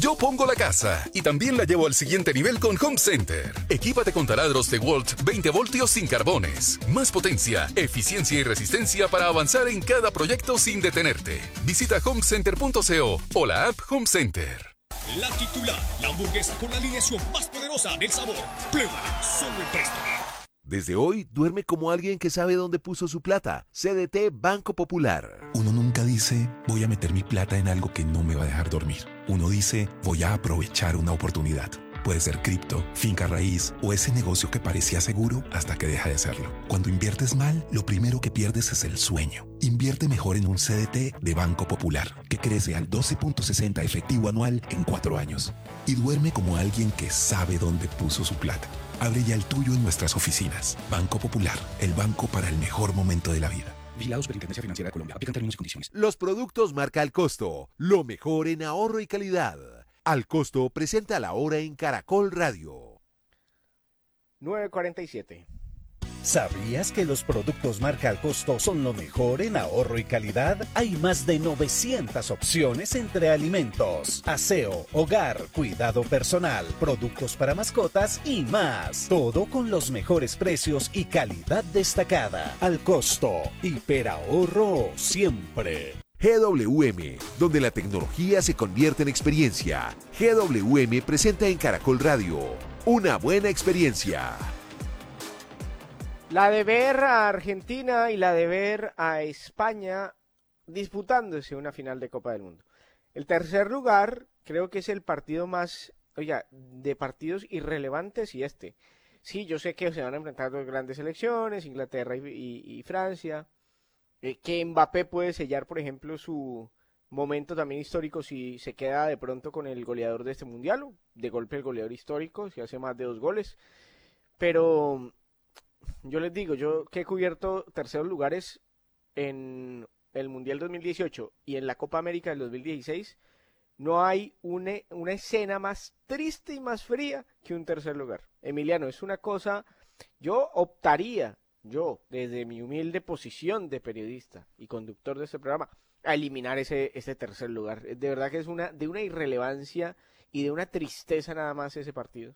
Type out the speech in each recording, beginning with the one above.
Yo pongo la casa y también la llevo al siguiente nivel con Home Center. Equípate con taladros DeWalt 20 voltios sin carbones. Más potencia, eficiencia y resistencia para avanzar en cada proyecto sin detenerte. Visita homecenter.co o la app Home Center. La titular, la hamburguesa con la alineación más poderosa del sabor. Pruébala solo en Presto. Desde hoy, duerme como alguien que sabe dónde puso su plata. CDT Banco Popular. Uno nunca dice, voy a meter mi plata en algo que no me va a dejar dormir. Uno dice, voy a aprovechar una oportunidad. Puede ser cripto, finca raíz o ese negocio que parecía seguro hasta que deja de serlo. Cuando inviertes mal, lo primero que pierdes es el sueño. Invierte mejor en un CDT de Banco Popular, que crece al 12.60 efectivo anual en 4 años. Y duerme como alguien que sabe dónde puso su plata. Abre ya el tuyo en nuestras oficinas. Banco Popular, el banco para el mejor momento de la vida. Vigilados Superintendencia Financiera de Colombia. Aplican términos y condiciones. Los productos marca Al Costo. Lo mejor en ahorro y calidad. Al Costo presenta la hora en Caracol Radio. 9:47. ¿Sabías que los productos marca Al Costo son lo mejor en ahorro y calidad? Hay más de 900 opciones entre alimentos, aseo, hogar, cuidado personal, productos para mascotas y más. Todo con los mejores precios y calidad destacada. Al Costo, hiperahorro siempre. GWM, donde la tecnología se convierte en experiencia. GWM presenta en Caracol Radio una buena experiencia. La de ver a Argentina y la de ver a España disputándose una final de Copa del Mundo. El tercer lugar creo que es el partido más, de partidos irrelevantes y este. Sí, yo sé que se van a enfrentar dos grandes selecciones, Inglaterra y Francia. Que Mbappé puede sellar, por ejemplo, su momento también histórico si se queda de pronto con el goleador de este mundial, o de golpe el goleador histórico, si hace más de 2 goles. Pero yo les digo, yo que he cubierto terceros lugares en el Mundial 2018 y en la Copa América del 2016, no hay una escena más triste y más fría que un tercer lugar. Emiliano, es una cosa, yo optaría, desde mi humilde posición de periodista y conductor de este programa, a eliminar ese tercer lugar. De verdad que es de una irrelevancia y de una tristeza nada más ese partido.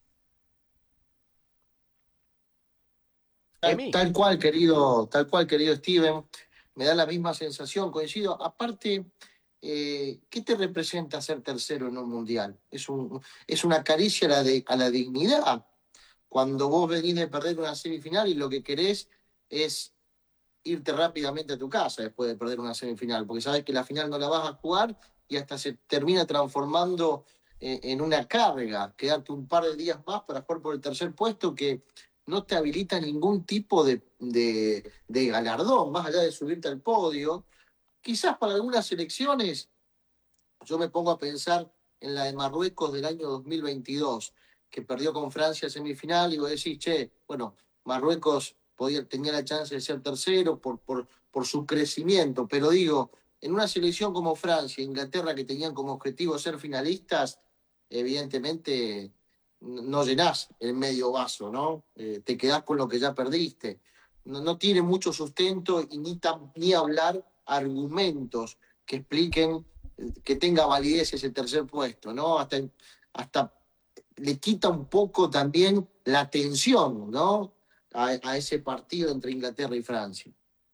Tal cual, querido Steven, me da la misma sensación, coincido. Aparte, ¿qué te representa ser tercero en un mundial? Es una caricia a la dignidad. Cuando vos venís de perder una semifinal y lo que querés es irte rápidamente a tu casa después de perder una semifinal, porque sabes que la final no la vas a jugar y hasta se termina transformando en una carga, quedarte un par de días más para jugar por el tercer puesto que no te habilita ningún tipo de galardón, más allá de subirte al podio. Quizás para algunas selecciones, yo me pongo a pensar en la de Marruecos del año 2022, que perdió con Francia semifinal, y vos decís, bueno, Marruecos tenía la chance de ser tercero por su crecimiento, pero digo, en una selección como Francia e Inglaterra, que tenían como objetivo ser finalistas, evidentemente no llenás el medio vaso, ¿no? Te quedás con lo que ya perdiste. No tiene mucho sustento y ni hablar argumentos que expliquen que tenga validez ese tercer puesto, ¿no? Hasta le quita un poco también la atención, ¿no? A ese partido entre Inglaterra y Francia.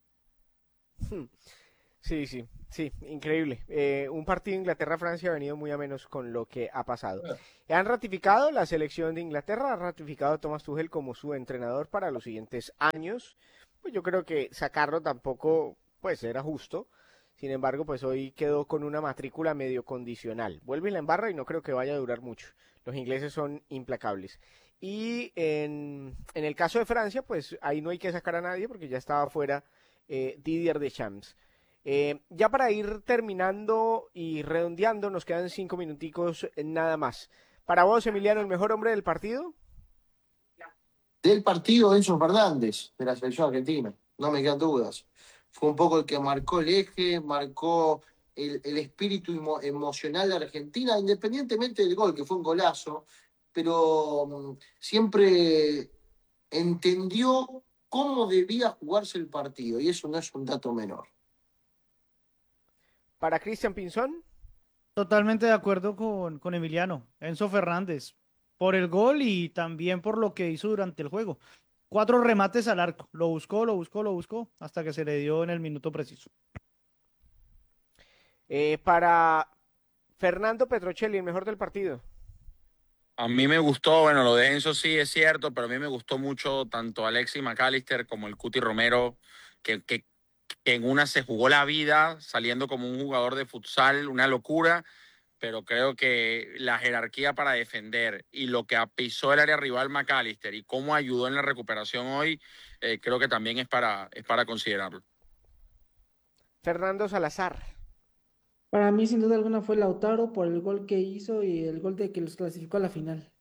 Sí, increíble. Un partido Inglaterra-Francia ha venido muy a menos con lo que ha pasado. Han ratificado la selección de Inglaterra, ha ratificado a Thomas Tuchel como su entrenador para los siguientes años. Pues yo creo que sacarlo tampoco pues era justo. Sin embargo, pues hoy quedó con una matrícula medio condicional. Vuelve y la embarra y no creo que vaya a durar mucho. Los ingleses son implacables. Y en el caso de Francia, pues ahí no hay que sacar a nadie porque ya estaba fuera Didier Deschamps. Ya para ir terminando y redondeando, nos quedan 5 minuticos nada más. Para vos, Emiliano, ¿el mejor hombre del partido? Del partido, Enzo Fernández, de la selección argentina, no me quedan dudas. Fue un poco el que marcó el eje, marcó el espíritu emocional de Argentina, independientemente del gol, que fue un golazo, pero siempre entendió cómo debía jugarse el partido, y eso no es un dato menor. Para Cristian Pinzón. Totalmente de acuerdo con Emiliano, Enzo Fernández, por el gol y también por lo que hizo durante el juego. 4 remates al arco, lo buscó, lo buscó, lo buscó, hasta que se le dio en el minuto preciso. Para Fernando Petrocelli, el mejor del partido. A mí me gustó, bueno, lo de Enzo sí es cierto, pero a mí me gustó mucho tanto Alexis McAllister como el Cuti Romero, que en una se jugó la vida saliendo como un jugador de futsal, una locura, pero creo que la jerarquía para defender y lo que apisó el área rival McAllister y cómo ayudó en la recuperación hoy, creo que también es para considerarlo. Fernando Salazar. Para mí, sin duda alguna, fue Lautaro por el gol que hizo y el gol de que los clasificó a la final.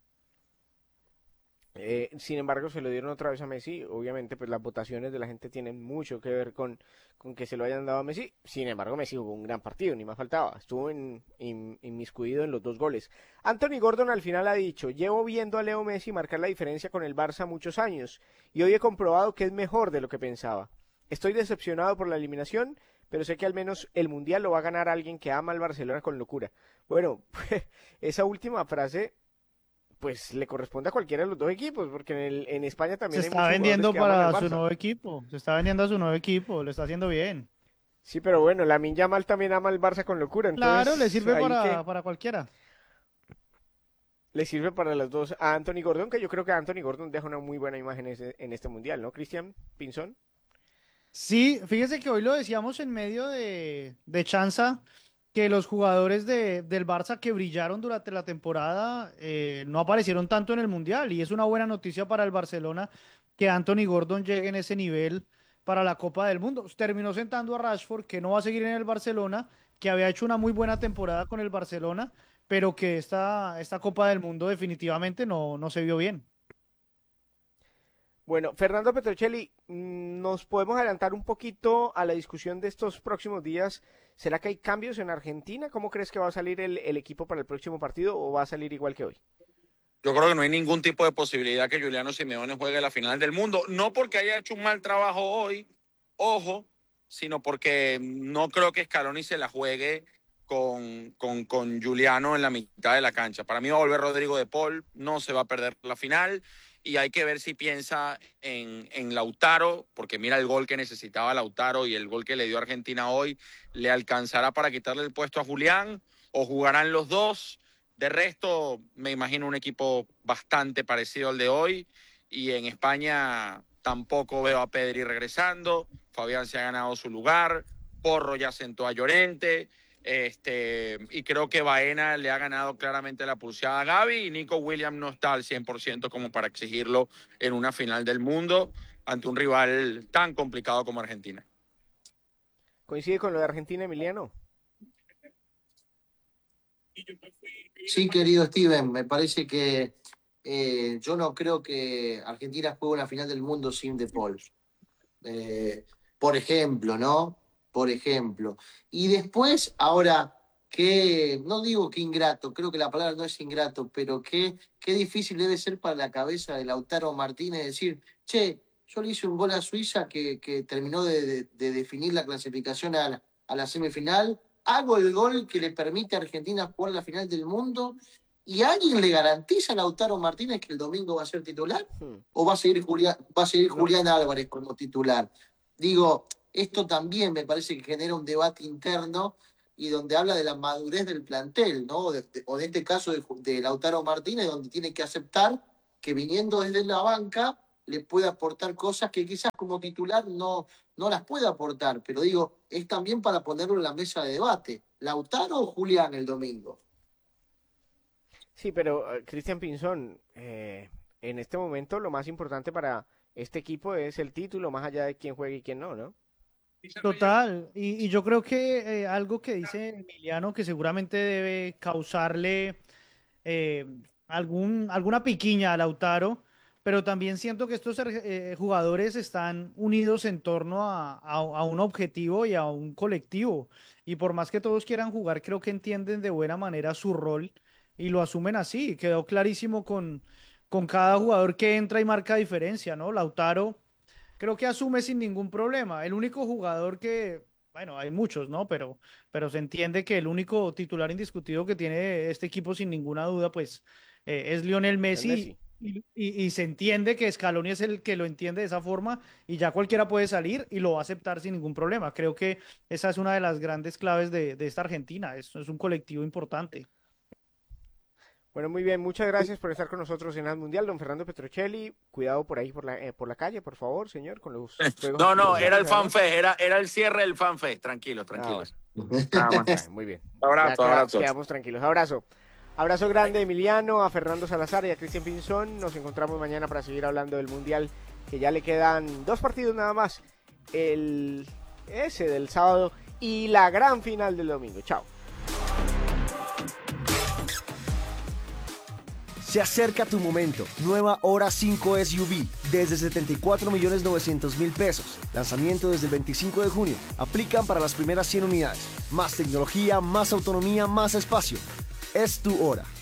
Sin embargo, se lo dieron otra vez a Messi. Obviamente, pues las votaciones de la gente tienen mucho que ver con que se lo hayan dado a Messi. Sin embargo, Messi jugó un gran partido, ni más faltaba. Estuvo inmiscuido en los 2 goles. Anthony Gordon al final ha dicho: llevo viendo a Leo Messi marcar la diferencia con el Barça muchos años y hoy he comprobado que es mejor de lo que pensaba. Estoy decepcionado por la eliminación, pero sé que al menos el Mundial lo va a ganar alguien que ama al Barcelona con locura. Bueno, esa última frase pues le corresponde a cualquiera de los dos equipos, porque en España Se también hay está muchos vendiendo jugadores que aman al para su Barça. nuevo equipo, se está vendiendo a su nuevo equipo, lo está haciendo bien. Sí, pero bueno, Lamine Yamal también ama al Barça con locura, Claro, le entonces sirve ahí que para cualquiera. le sirve para las dos a Anthony Gordon, que yo creo que Anthony Gordon deja una muy buena imagen en este Mundial, ¿no, Cristian Pinzón? Sí, fíjese que hoy lo decíamos en medio de chanza, que los jugadores del Barça que brillaron durante la temporada no aparecieron tanto en el Mundial y es una buena noticia para el Barcelona que Anthony Gordon llegue en ese nivel para la Copa del Mundo. Terminó sentando a Rashford, que no va a seguir en el Barcelona, que había hecho una muy buena temporada con el Barcelona, pero que esta Copa del Mundo definitivamente no se vio bien. Bueno, Fernando Petrocelli, ¿nos podemos adelantar un poquito a la discusión de estos próximos días? ¿Será que hay cambios en Argentina? ¿Cómo crees que va a salir el equipo para el próximo partido o va a salir igual que hoy? Yo creo que no hay ningún tipo de posibilidad que Giuliano Simeone juegue la final del mundo. No porque haya hecho un mal trabajo hoy, ojo, sino porque no creo que Scaloni se la juegue con Giuliano en la mitad de la cancha. Para mí va a volver Rodrigo de Paul, no se va a perder la final y hay que ver si piensa en Lautaro, porque mira el gol que necesitaba Lautaro y el gol que le dio Argentina hoy, ¿le alcanzará para quitarle el puesto a Julián o jugarán los dos? De resto, me imagino un equipo bastante parecido al de hoy. Y en España tampoco veo a Pedri regresando. Fabián se ha ganado su lugar. Porro ya sentó a Llorente. Y creo que Baena le ha ganado claramente la pulseada a Gavi. Y Nico Williams no está al 100% como para exigirlo en una final del mundo ante un rival tan complicado como Argentina. ¿Coincide con lo de Argentina, Emiliano? Sí, querido Steven, me parece que yo no creo que Argentina juegue una final del mundo sin De Paul. Por ejemplo, ¿no? Por ejemplo. Y después, ahora, no digo que ingrato, creo que la palabra no es ingrato, pero qué difícil debe ser para la cabeza de Lautaro Martínez decir, che, yo le hice un gol a Suiza que terminó de definir la clasificación a la semifinal. Hago el gol que le permite a Argentina jugar la final del mundo y ¿alguien le garantiza a Lautaro Martínez que el domingo va a ser titular? ¿O va a seguir Julián Álvarez como titular? Digo, esto también me parece que genera un debate interno y donde habla de la madurez del plantel, ¿no? O en este caso de Lautaro Martínez, donde tiene que aceptar que viniendo desde la banca le puede aportar cosas que quizás como titular no las puede aportar, pero digo, es también para ponerlo en la mesa de debate. ¿Lautaro o Julián el domingo? Sí, pero Cristian Pinzón, en este momento lo más importante para este equipo es el título, más allá de quién juegue y quién no, ¿no? Total, y yo creo que algo que dice Emiliano que seguramente debe causarle eh, alguna piquiña a Lautaro, pero también siento que estos jugadores están unidos en torno a un objetivo y a un colectivo, y por más que todos quieran jugar, creo que entienden de buena manera su rol y lo asumen así. Quedó clarísimo con cada jugador que entra y marca diferencia, ¿no? Lautaro creo que asume sin ningún problema. El único jugador que Bueno, hay muchos, ¿no? Pero se entiende que el único titular indiscutido que tiene este equipo, sin ninguna duda, pues es Lionel Messi. Y se entiende que Scaloni es el que lo entiende de esa forma y ya cualquiera puede salir y lo va a aceptar sin ningún problema. Creo que esa es una de las grandes claves de esta Argentina. Es un colectivo importante. Bueno, muy bien, muchas gracias por estar con nosotros en el Mundial, don Fernando Petrocelli. Cuidado por ahí, por la calle, por favor, señor, con los juegos. No, era el FanFest, era el cierre del FanFest. Tranquilos. Nada más. Muy bien. Abrazo. Quedamos tranquilos. Abrazo grande, Emiliano, a Fernando Salazar y a Cristian Pinzón. Nos encontramos mañana para seguir hablando del Mundial, que ya le quedan 2 partidos nada más. Ese del sábado y la gran final del domingo. Chao. Se acerca tu momento. Nueva Hora 5 SUV desde 74.900.000 pesos. Lanzamiento desde el 25 de junio. Aplican para las primeras 100 unidades. Más tecnología, más autonomía, más espacio. Es tu hora.